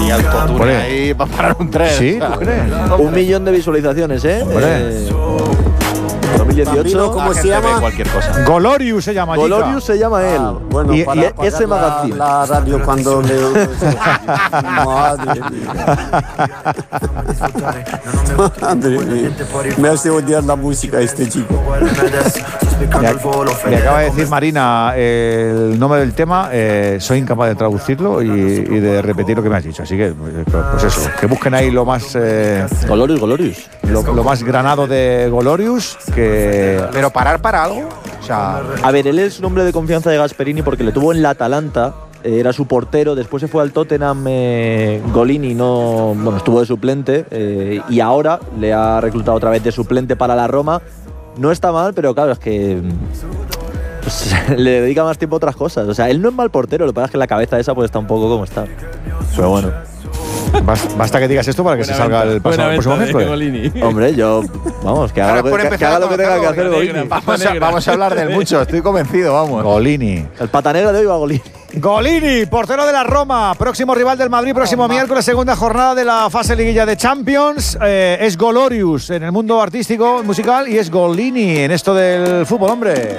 y autotune ahí va a parar un tren. Sí, ¿tú crees? 1 millón de visualizaciones, ¿eh? 2018. ¿Cómo se llama? Cualquier cosa. Golorius se llama. Golorius se llama él. Bueno, y para ese magazine. La radio cuando le. Madre mía. Me hace odiar la música este chico. Me acaba de decir Marina el nombre del tema. Soy incapaz de traducirlo y de repetir lo que me has dicho. Así que, pues eso, que busquen ahí lo más. Glorious. Lo más granado de Glorious. Pero parar para algo. O sea, a ver, él es un hombre de confianza de Gasperini porque le tuvo en la Atalanta. Era su portero, después se fue al Tottenham. Golini estuvo de suplente y ahora le ha reclutado otra vez de suplente para la Roma. No está mal, pero claro, es que pues, le dedica más tiempo a otras cosas. O sea, él no es mal portero, lo que pasa es que la cabeza esa pues está un poco como está. Pero bueno. Basta que digas esto para que se salga el próximo miércoles. Hombre, vamos, que haga lo que tenga que hacer Golini. Vamos a hablar del mucho, estoy convencido, vamos. Golini. El pata negra de hoy va Golini. Golini, portero de la Roma, próximo rival del Madrid, próximo miércoles, segunda jornada de la fase liguilla de Champions. Es Golorius en el mundo artístico, musical, y es Golini en esto del fútbol, hombre.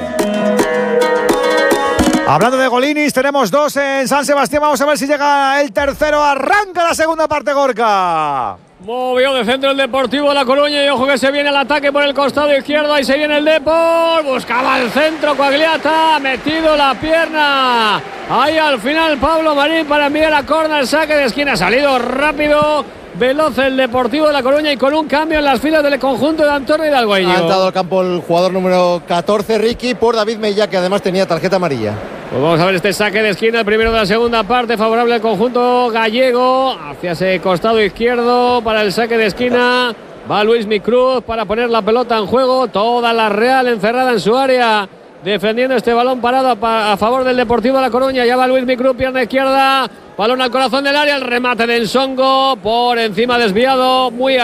Hablando de Golinis, tenemos 2 en San Sebastián. Vamos a ver si llega el tercero. Arranca la segunda parte, Gorka. Movió de centro el Deportivo La Coruña y ojo que se viene el ataque por el costado izquierdo. Ahí se viene el Depor. Buscaba el centro Coagliata. Metido la pierna. Ahí al final Pablo Marín para enviar a córner. El saque de esquina. Ha salido rápido, veloz el Deportivo de La Coruña y con un cambio en las filas del conjunto de Antonio Hidalgo. Ha entrado al campo el jugador número 14, Ricky, por David Mella, que además tenía tarjeta amarilla. Pues vamos a ver este saque de esquina, el primero de la segunda parte, favorable al conjunto gallego, hacia ese costado izquierdo para el saque de esquina. Va Luismi Cruz para poner la pelota en juego, toda la Real encerrada en su área, defendiendo este balón parado a favor del Deportivo de La Coruña. Ya va Luismi Cruz, pierna izquierda, balón al corazón del área, el remate de Ensongo, por encima desviado, muy